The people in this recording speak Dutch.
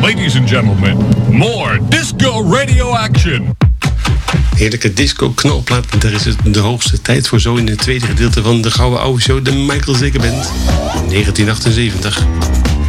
Ladies and gentlemen, more disco radio action. Heerlijke disco-knalplaat. Daar is het de hoogste tijd voor zo in het tweede gedeelte van de Gouden Oude Show, de Michael Zeker Band. 1978.